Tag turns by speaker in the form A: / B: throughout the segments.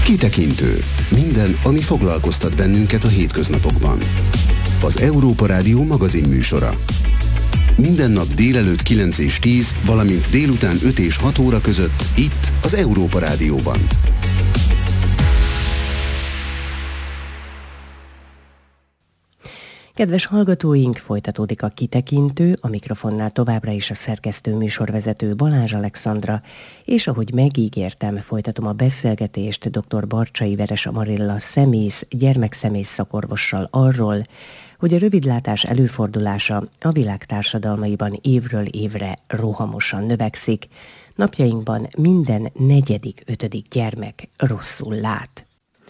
A: Kitekintő. Minden, ami foglalkoztat bennünket a hétköznapokban. Az Európa Rádió magazinműsora. Minden nap délelőtt 9 és 10, valamint délután 5 és 6 óra között itt az Európa Rádióban.
B: Kedves hallgatóink, folytatódik a Kitekintő, a mikrofonnál továbbra is a szerkesztő műsorvezető Balázs Alexandra, és ahogy megígértem, folytatom a beszélgetést dr. Barcsay Veres Amarilla gyermekszemész szakorvossal arról, hogy a rövidlátás előfordulása a világ társadalmaiban évről évre rohamosan növekszik. Napjainkban minden 4.-5. gyermek rosszul lát.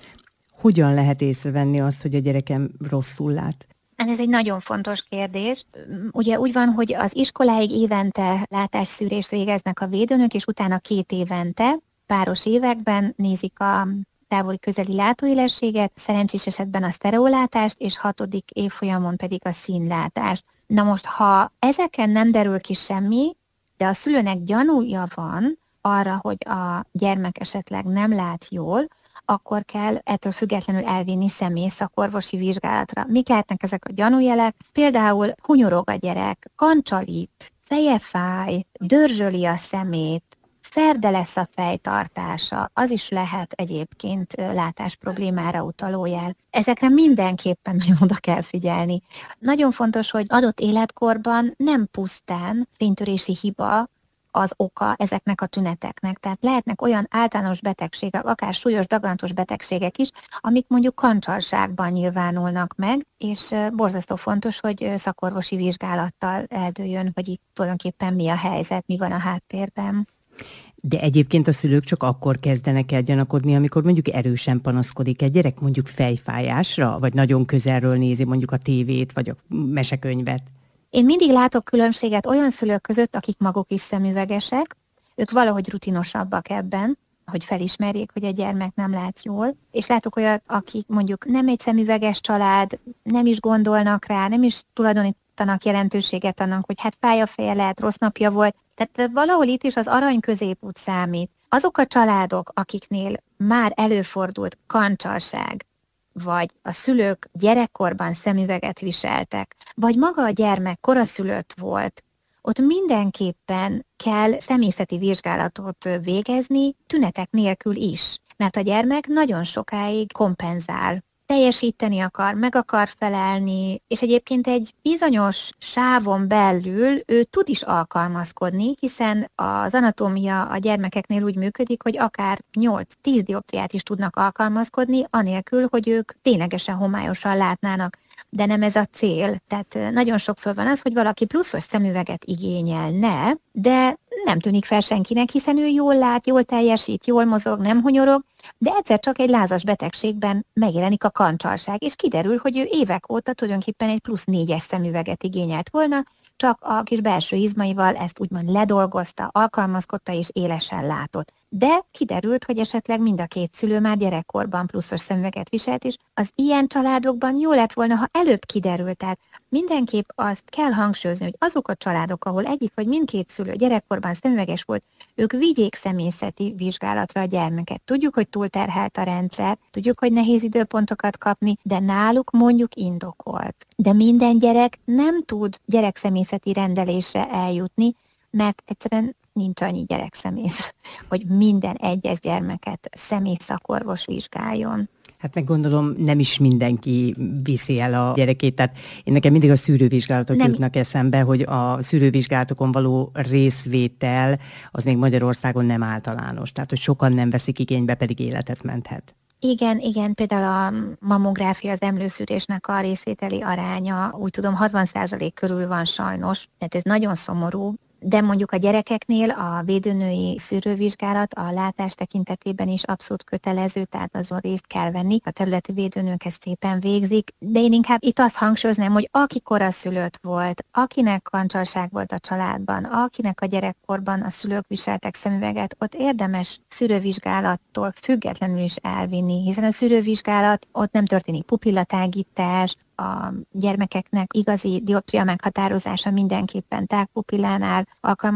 B: Hogyan lehet észrevenni azt, hogy a gyerekem rosszul lát?
C: Ez egy nagyon fontos kérdés. Ugye úgy van, hogy az iskoláig évente látásszűrést végeznek a védőnök, és utána 2 évente, páros években nézik a távoli-közeli látóélességet, szerencsés esetben a sztereolátást, és 6. évfolyamon pedig a színlátást. Na most, ha ezeken nem derül ki semmi, de a szülőnek gyanúja van arra, hogy a gyermek esetleg nem lát jól, akkor kell ettől függetlenül elvinni személyszakorvosi vizsgálatra. Mik lehetnek ezek a gyanújelek? Például hunyorog a gyerek, kancsalít, feje fáj, dörzsöli a szemét, ferde lesz a fejtartása, az is lehet egyébként látás problémára utaló jel. Ezekre mindenképpen nagyon oda kell figyelni. Nagyon fontos, hogy adott életkorban nem pusztán fénytörési hiba az oka ezeknek a tüneteknek. Tehát lehetnek olyan általános betegségek, akár súlyos daganatos betegségek is, amik mondjuk kancsalságban nyilvánulnak meg, és borzasztó fontos, hogy szakorvosi vizsgálattal eldőljön, hogy itt tulajdonképpen mi a helyzet, mi van a háttérben.
B: De egyébként a szülők csak akkor kezdenek el gyanakodni, amikor mondjuk erősen panaszkodik egy gyerek, mondjuk fejfájásra, vagy nagyon közelről nézi mondjuk a tévét, vagy a mesekönyvet.
C: Én mindig látok különbséget olyan szülők között, akik maguk is szemüvegesek, ők valahogy rutinosabbak ebben, hogy felismerjék, hogy a gyermek nem lát jól, és látok olyat, akik mondjuk nem egy szemüveges család, nem is gondolnak rá, nem is tulajdonítanak jelentőséget annak, hogy hát fáj a feje, lehet rossz napja volt. Tehát valahol itt is az arany középút számít. Azok a családok, akiknél már előfordult kancsalság, vagy a szülők gyerekkorban szemüveget viseltek, vagy maga a gyermek koraszülött volt, ott mindenképpen kell személyzeti vizsgálatot végezni, tünetek nélkül is. Mert a gyermek nagyon sokáig kompenzál, teljesíteni akar, meg akar felelni, és egyébként egy bizonyos sávon belül ő tud is alkalmazkodni, hiszen az anatómia a gyermekeknél úgy működik, hogy akár 8-10 dioptriát is tudnak alkalmazkodni, anélkül, hogy ők ténylegesen homályosan látnának. De nem ez a cél. Tehát nagyon sokszor van az, hogy valaki pluszos szemüveget igényelne, de nem tűnik fel senkinek, hiszen ő jól lát, jól teljesít, jól mozog, nem hunyorog, de egyszer csak egy lázas betegségben megjelenik a kancsalság, és kiderül, hogy ő évek óta tulajdonképpen egy plusz 4-es szemüveget igényelt volna, csak a kis belső izmaival ezt úgymond ledolgozta, alkalmazkodta és élesen látott. De kiderült, hogy esetleg mind a 2 szülő már gyerekkorban pluszos szemüveget viselt, és az ilyen családokban jó lett volna, ha előbb kiderült. Tehát mindenképp azt kell hangsúlyozni, hogy azok a családok, ahol egyik vagy mindkét szülő gyerekkorban szemüveges volt, ők vigyék személyzeti vizsgálatra a gyermeket. Tudjuk, hogy túlterhelt a rendszer, tudjuk, hogy nehéz időpontokat kapni, de náluk mondjuk indokolt. De minden gyerek nem tud gyerekszemélyzeti rendelésre eljutni, mert egyszerűen nincs annyi gyerekszemész, hogy minden egyes gyermeket személyszakorvos vizsgáljon.
B: Hát meg gondolom, nem is mindenki viszi el a gyerekét, tehát én nekem mindig a szűrővizsgálatok jutnak eszembe, hogy a szűrővizsgálatokon való részvétel az még Magyarországon nem általános, tehát hogy sokan nem veszik igénybe, pedig életet menthet.
C: Igen, például a mammográfia, az emlőszűrésnek a részvételi aránya, úgy tudom, 60% körül van sajnos, tehát ez nagyon szomorú. De mondjuk a gyerekeknél a védőnői szűrővizsgálat a látás tekintetében is abszolút kötelező, tehát azon részt kell venni. A területi védőnők ezt szépen végzik, de én inkább itt azt hangsúlyoznám, hogy aki koraszülött volt, akinek kancsalság volt a családban, akinek a gyerekkorban a szülők viseltek szemüveget, ott érdemes szűrővizsgálattól függetlenül is elvinni, hiszen a szűrővizsgálat, ott nem történik pupillatágítás, a gyermekeknek igazi dioptria meghatározása mindenképpen tágpupillánál,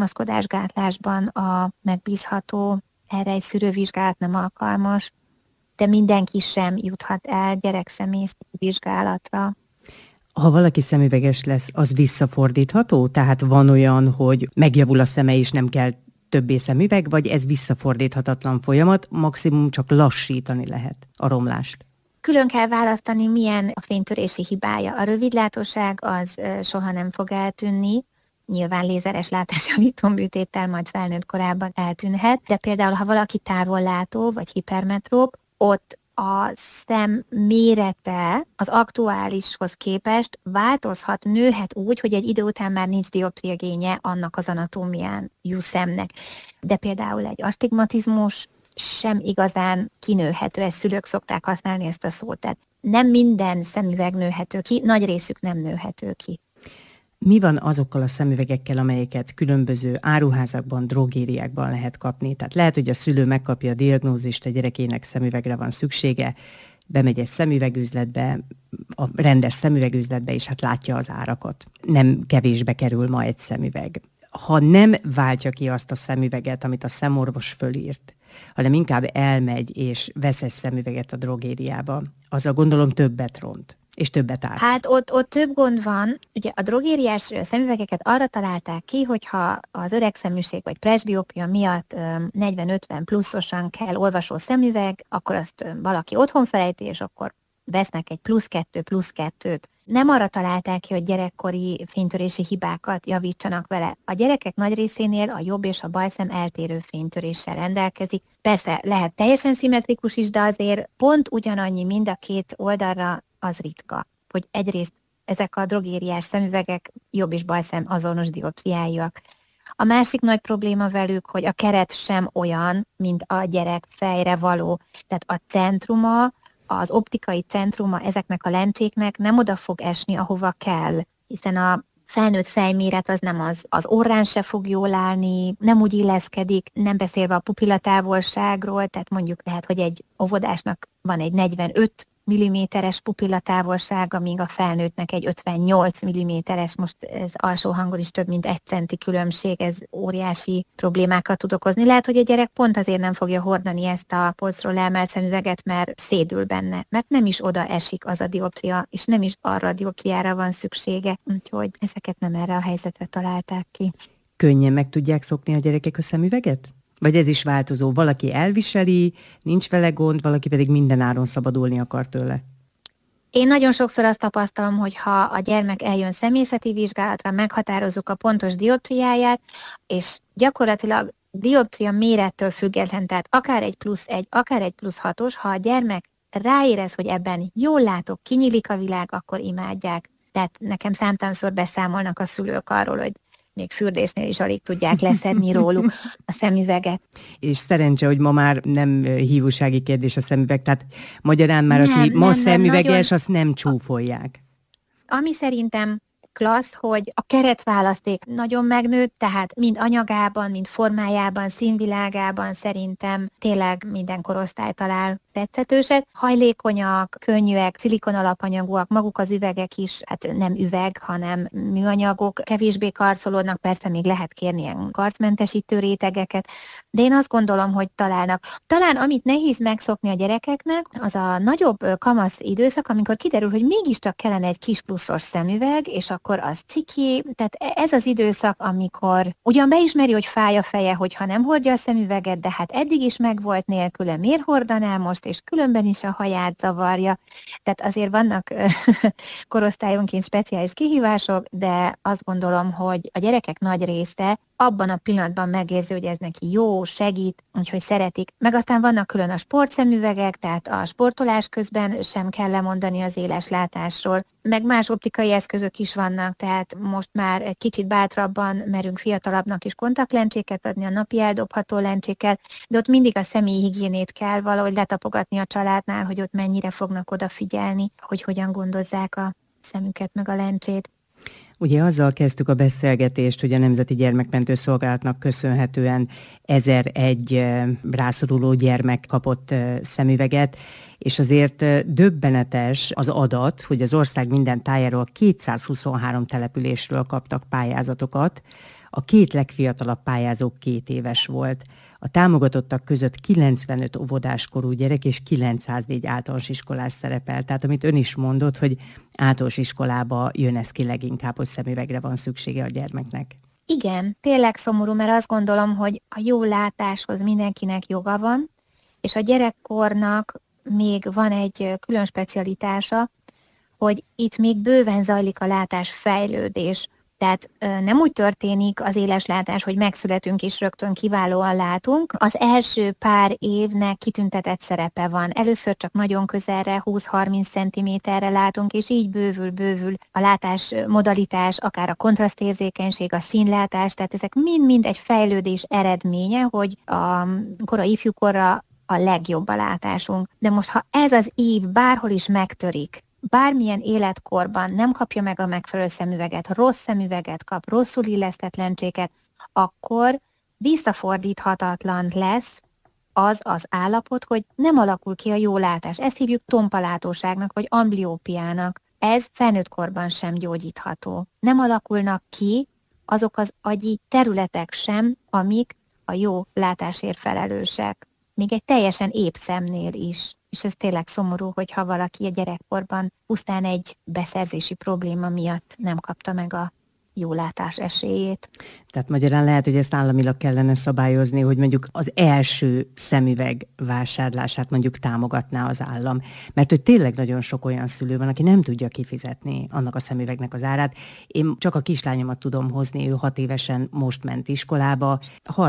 C: alkalmazkodásgátlásban a megbízható, erre egy szűrővizsgálat nem alkalmas. de mindenki sem juthat el gyerekszemészeti vizsgálatra.
B: Ha valaki szemüveges lesz, az visszafordítható? Tehát van olyan, hogy megjavul a szeme és nem kell többé szemüveg, vagy ez visszafordíthatatlan folyamat, maximum csak lassítani lehet a romlást?
C: Külön kell választani, milyen a fénytörési hibája. A rövidlátóság az soha nem fog eltűnni, nyilván lézeres látásjavító műtéttel majd felnőtt korában eltűnhet, de például, ha valaki távollátó vagy hipermetróp, ott a szem mérete az aktuálishoz képest változhat, nőhet úgy, hogy egy idő után már nincs dioptriagénye annak az anatómiájú szemnek. De például egy astigmatizmus sem igazán kinőhető, ezt szülők szokták használni ezt a szót. Tehát nem minden szemüveg nőhető ki, nagy részük nem nőhető ki.
B: Mi van azokkal a szemüvegekkel, amelyeket különböző áruházakban, drogériákban lehet kapni? Tehát lehet, hogy a szülő megkapja a diagnózist, a gyerekének szemüvegre van szüksége, bemegy egy szemüvegüzletbe, a rendes szemüvegüzletbe, és hát látja az árakat. Nem kevésbe kerül ma egy szemüveg. Ha nem váltja ki azt a szemüveget, amit a szemorvos fölírt, hanem inkább elmegy és vesz egy szemüveget a drogériába, azzal gondolom többet ront. És többet áll.
C: Hát ott több gond van. Ugye a drogériás szemüvegeket arra találták ki, hogyha az öregszeműség vagy presbiópia miatt 40-50 pluszosan kell olvasó szemüveg, akkor azt valaki otthon felejti, és akkor vesznek egy +2+2-t. Nem arra találták ki, hogy gyerekkori fénytörési hibákat javítsanak vele. A gyerekek nagy részénél a jobb és a bal szem eltérő fénytöréssel rendelkezik. Persze lehet teljesen szimmetrikus is, de azért pont ugyanannyi mind a két oldalra az ritka, hogy egyrészt ezek a drogériás szemüvegek jobb és bal szem azonos dioptriájúak. A másik nagy probléma velük, hogy a keret sem olyan, mint a gyerek fejre való. Tehát a centruma, az optikai centruma ezeknek a lencséknek nem oda fog esni, ahova kell, hiszen a felnőtt fejméret az nem az orrán se fog jól állni, nem úgy illeszkedik, nem beszélve a pupillatávolságról, tehát mondjuk lehet, hogy egy óvodásnak van egy 45 mm-es pupillatávolsága, míg a felnőttnek egy 58 mm-es, most ez alsó hangon is több mint 1 centi különbség, ez óriási problémákat tud okozni. Lehet, hogy a gyerek pont azért nem fogja hordani ezt a polcról emelt szemüveget, mert szédül benne, mert nem is oda esik az a dioptria, és nem is arra a dioptriára van szüksége, úgyhogy ezeket nem erre a helyzetre találták ki.
B: Könnyen meg tudják szokni a gyerekek a szemüveget? Vagy ez is változó? Valaki elviseli, nincs vele gond, valaki pedig minden áron szabadulni akar tőle?
C: Én nagyon sokszor azt tapasztalom, hogy ha a gyermek eljön szemészeti vizsgálatra, meghatározzuk a pontos dioptriáját, és gyakorlatilag dioptria mérettől független, tehát akár egy +1, akár egy +6-os, ha a gyermek ráérez, hogy ebben jól látok, kinyílik a világ, akkor imádják. Tehát nekem számtalanszor beszámolnak a szülők arról, hogy még fürdésnél is alig tudják leszedni róluk a szemüveget.
B: És szerencse, hogy ma már nem hívósági kérdés a szemüveg, tehát magyarán már aki ma szemüveges, azt nem csúfolják.
C: Ami szerintem klassz, hogy a keretválaszték nagyon megnőtt, tehát mind anyagában, mind formájában, színvilágában szerintem tényleg minden korosztály talál tetszetőset. Hajlékonyak, könnyűek, szilikon alapanyagúak, maguk az üvegek is, hát nem üveg, hanem műanyagok, kevésbé karcolódnak, persze még lehet kérni ilyen karcmentesítő rétegeket, de én azt gondolom, hogy találnak. Talán amit nehéz megszokni a gyerekeknek, az a nagyobb kamasz időszak, amikor kiderül, hogy mégiscsak kellene egy kis pluszos szemüveg, és akkor az ciki, tehát ez az időszak, amikor ugyan beismeri, hogy fáj a feje, hogyha nem hordja a szemüveget, de hát eddig is megvolt nélküle, miért hordaná most, és különben is a haját zavarja. Tehát azért vannak korosztályonként speciális kihívások, de azt gondolom, hogy a gyerekek nagy része abban a pillanatban megérzi, hogy ez neki jó, segít, úgyhogy szeretik. Meg aztán vannak külön a sportszemüvegek, tehát a sportolás közben sem kell lemondani az éles látásról. Meg más optikai eszközök is vannak, tehát most már egy kicsit bátrabban merünk fiatalabbnak is kontaktlencséket adni a napi eldobható lencsékkel, de ott mindig a személyi higiénét kell valahogy letapogatni a családnál, hogy ott mennyire fognak odafigyelni, hogy hogyan gondozzák a szemüket meg a lencsét.
B: Ugye azzal kezdtük a beszélgetést, hogy a Nemzeti Gyermekmentő Szolgálatnak köszönhetően 1001 rászoruló gyermek kapott szemüveget, és azért döbbenetes az adat, hogy az ország minden tájáról 223 településről kaptak pályázatokat. A két legfiatalabb pályázó 2 éves volt. A támogatottak között 95 óvodáskorú gyerek és 904 általános iskolás szerepel. Tehát amit ön is mondott, hogy általános iskolába jön ez ki leginkább, hogy szemüvegre van szüksége a gyermeknek.
C: Igen, tényleg szomorú, mert azt gondolom, hogy a jó látáshoz mindenkinek joga van, és a gyerekkornak még van egy külön specialitása, hogy itt még bőven zajlik a látásfejlődés. Tehát nem úgy történik az éles látás, hogy megszületünk és rögtön kiválóan látunk. Az első pár évnek kitüntetett szerepe van. Először csak nagyon közelre, 20-30 cm-re látunk, és így bővül a látás modalitás, akár a kontrasztérzékenység, a színlátás, tehát ezek mind-mind egy fejlődés eredménye, hogy a korai ifjúkorra a legjobb a látásunk. De most, ha ez az ív bárhol is megtörik, bármilyen életkorban nem kapja meg a megfelelő szemüveget, rossz szemüveget kap, rosszul illesztett lencséket, akkor visszafordíthatatlan lesz az állapot, hogy nem alakul ki a jó látás. Ezt hívjuk tompalátóságnak, vagy ambliópiának. Ez felnőtt korban sem gyógyítható. Nem alakulnak ki azok az agyi területek sem, amik a jó látásért felelősek. Még egy teljesen épp szemnél is. És ez tényleg szomorú, hogyha valaki a gyerekkorban pusztán egy beszerzési probléma miatt nem kapta meg a jó látás esélyét.
B: Tehát magyarán lehet, hogy ezt államilag kellene szabályozni, hogy mondjuk az első szemüveg vásárlását mondjuk támogatná az állam. Mert hogy tényleg nagyon sok olyan szülő van, aki nem tudja kifizetni annak a szemüvegnek az árát. Én csak a kislányomat tudom hozni, ő 6 évesen most ment iskolába.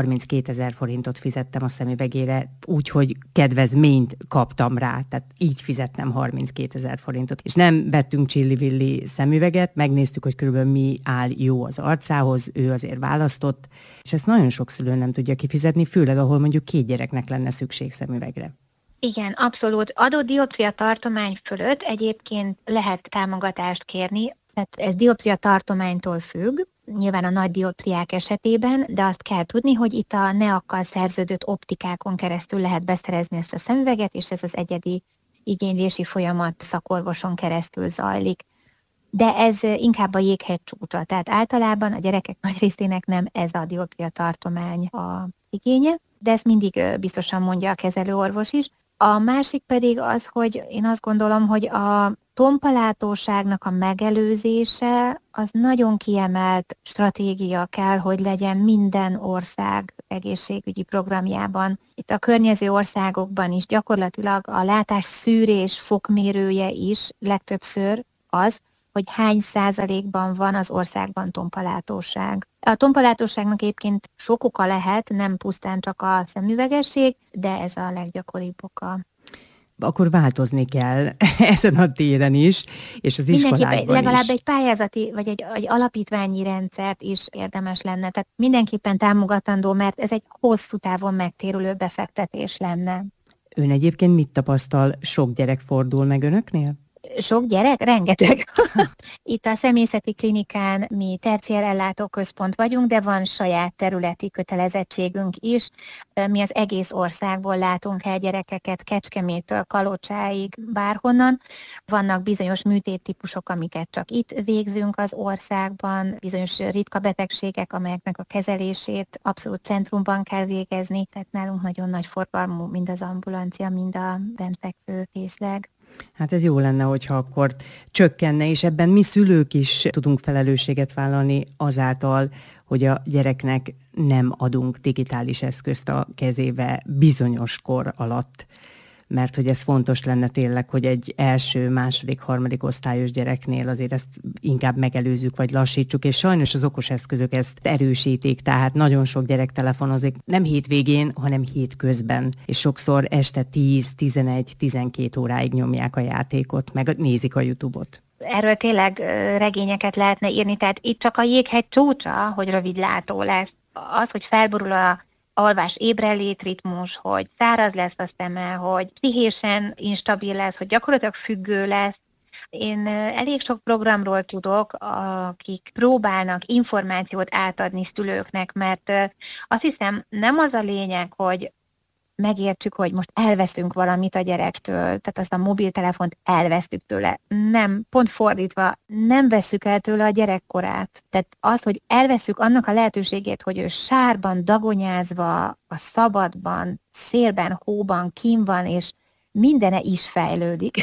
B: 32 000 forintot fizettem a szemüvegére, úgyhogy kedvezményt kaptam rá. Tehát így fizettem 32 000 forintot. És nem vettünk csillivilli szemüveget, megnéztük, hogy körülbelül mi áll jó az arcához, ő azért választott, és ezt nagyon sok szülő nem tudja kifizetni, főleg ahol mondjuk 2 gyereknek lenne szükség szemüvegre.
C: Igen, abszolút. Adott dioptria tartomány fölött egyébként lehet támogatást kérni, tehát ez dioptria tartománytól függ, nyilván a nagy dioptriák esetében, de azt kell tudni, hogy itt a NEAK-kal szerződött optikákon keresztül lehet beszerezni ezt a szemüveget, és ez az egyedi igénylési folyamat szakorvoson keresztül zajlik. De ez inkább a jéghegy csúcsa, tehát általában a gyerekek nagy részének nem ez a dioptria tartomány a igénye, de ezt mindig biztosan mondja a kezelőorvos is. A másik pedig az, hogy én azt gondolom, hogy a tompalátóságnak a megelőzése az nagyon kiemelt stratégia kell, hogy legyen minden ország egészségügyi programjában. Itt a környező országokban is gyakorlatilag a látás szűrés fokmérője is legtöbbször az, hogy hány százalékban van az országban tompalátóság. A tompalátóságnak egyébként sok oka lehet, nem pusztán csak a szemüvegesség, de ez a leggyakoribb oka.
B: Akkor változni kell ezen a téren is, és az iskolákban
C: legalább
B: is.
C: egy pályázati, vagy egy alapítványi rendszert is érdemes lenne. Tehát mindenképpen támogatandó, mert ez egy hosszú távon megtérülő befektetés lenne.
B: Ön egyébként mit tapasztal? Sok gyerek fordul meg önöknél?
C: Sok gyerek? Rengeteg. Itt a személyzeti klinikán mi terciér ellátóközpont vagyunk, de van saját területi kötelezettségünk is. Mi az egész országból látunk el gyerekeket, Kecskeméttől Kalocsáig, bárhonnan. Vannak bizonyos műtéttípusok, amiket csak itt végzünk az országban, bizonyos ritka betegségek, amelyeknek a kezelését abszolút centrumban kell végezni, tehát nálunk nagyon nagy forgalmú mind az ambulancia, mind a bentfekvő részleg.
B: Hát ez jó lenne, hogyha akkor csökkenne, és ebben mi szülők is tudunk felelősséget vállalni azáltal, hogy a gyereknek nem adunk digitális eszközt a kezébe bizonyos kor alatt. Mert hogy ez fontos lenne tényleg, hogy egy első, második, harmadik osztályos gyereknél azért ezt inkább megelőzzük, vagy lassítsuk, és sajnos az okos eszközök ezt erősítik, tehát nagyon sok gyerek telefonozik, nem hétvégén, hanem hétközben, és sokszor este 10, 11, 12 óráig nyomják a játékot, meg nézik a YouTube-ot.
C: Erről tényleg regényeket lehetne írni, tehát itt csak a jéghegy csúcsa, hogy rövidlátó lesz. Az, hogy felborul a alvás ébrelét ritmus, hogy száraz lesz a szeme, hogy pszichésen instabil lesz, hogy gyakorlatilag függő lesz. Én elég sok programról tudok, akik próbálnak információt átadni szülőknek, mert azt hiszem nem az a lényeg, hogy megértsük, hogy most elveszünk valamit a gyerektől, tehát azt a mobiltelefont elvesztük tőle. Nem, pont fordítva, nem vesszük el tőle a gyerekkorát. Tehát az, hogy elveszük annak a lehetőségét, hogy ő sárban, dagonyázva, a szabadban, szélben, hóban, kín van, és mindene is fejlődik.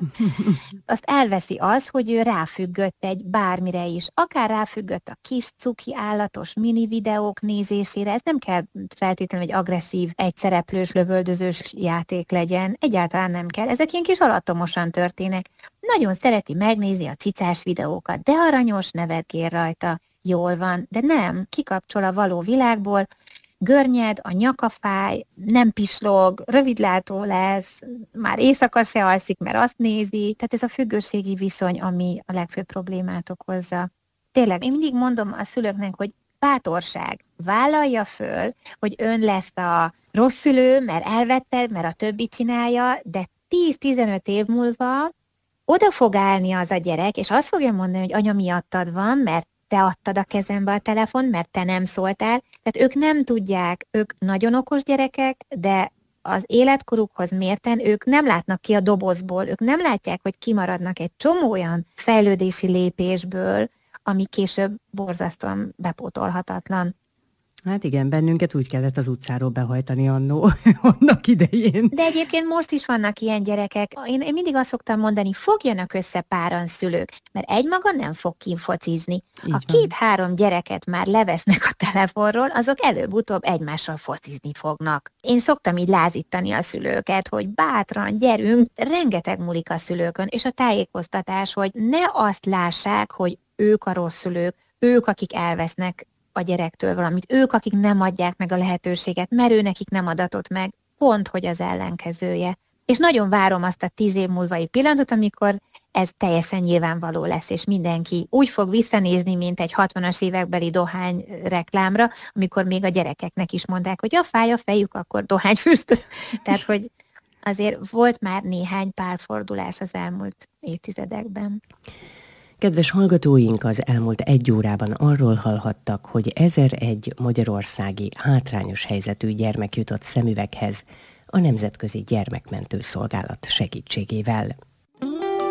C: Azt elveszi az, hogy ő ráfüggött egy bármire is. Akár ráfüggött a kis cuki állatos mini videók nézésére, ez nem kell feltétlenül egy agresszív, egyszereplős, lövöldözős játék legyen, egyáltalán nem kell. Ezek ilyen kis alattomosan történnek. Nagyon szereti megnézni a cicás videókat, de aranyos, nevetgél rajta, jól van, de nem, kikapcsol a való világból, görnyed, a nyaka fáj, nem pislog, rövidlátó lesz, már éjszaka se alszik, mert azt nézi. Tehát ez a függőségi viszony, ami a legfőbb problémát okozza. Tényleg, én mindig mondom a szülőknek, hogy bátorság, vállalja föl, hogy ön lesz a rossz szülő, mert elvetted, mert a többi csinálja, de 10-15 év múlva oda fog állni az a gyerek, és azt fogja mondani, hogy anya miattad van, mert te adtad a kezembe a telefont, mert te nem szóltál. Tehát ők nem tudják, ők nagyon okos gyerekek, de az életkorukhoz mérten ők nem látnak ki a dobozból, ők nem látják, hogy kimaradnak egy csomó olyan fejlődési lépésből, ami később borzasztóan bepótolhatatlan.
B: Hát igen, bennünket úgy kellett az utcáról behajtani annak idején.
C: De egyébként most is vannak ilyen gyerekek. Én mindig azt szoktam mondani, fogjanak össze páran szülők, mert egymaga nem fog kifocizni. Ha 2-3 gyereket már levesznek a telefonról, azok előbb-utóbb egymással focizni fognak. Én szoktam így lázítani a szülőket, hogy bátran, gyerünk, rengeteg múlik a szülőkön, és a tájékoztatás, hogy ne azt lássák, hogy ők a rossz szülők, ők, akik elvesznek a gyerektől valamit, ők, akik nem adják meg a lehetőséget, mert ő nekik nem adatott meg, pont, hogy az ellenkezője. És nagyon várom azt a 10 év múlvai pillanatot, amikor ez teljesen nyilvánvaló lesz, és mindenki úgy fog visszanézni, mint egy 60-as évekbeli dohány reklámra, amikor még a gyerekeknek is mondták, hogy ja, fáj a fejük, akkor dohányfüst. Tehát, hogy azért volt már néhány párfordulás az elmúlt évtizedekben.
B: Kedves hallgatóink, az elmúlt 1 órában arról hallhattak, hogy 1001 magyarországi hátrányos helyzetű gyermek jutott szemüveghez a Nemzetközi Gyermekmentő Szolgálat segítségével.